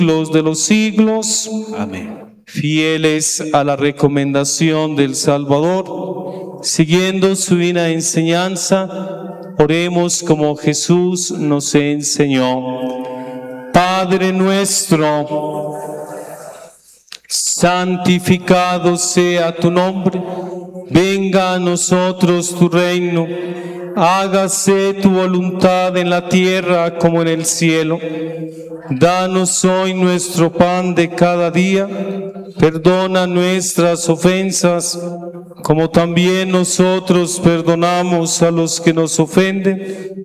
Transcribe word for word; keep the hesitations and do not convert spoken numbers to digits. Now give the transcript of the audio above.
siglos de los siglos. Amén. Fieles a la recomendación del Salvador, siguiendo su divina enseñanza, oremos como Jesús nos enseñó. Padre nuestro, santificado sea tu nombre, venga a nosotros tu reino, hágase tu voluntad en la tierra como en el cielo. Danos hoy nuestro pan de cada día, perdona nuestras ofensas, como también nosotros perdonamos a los que nos ofenden.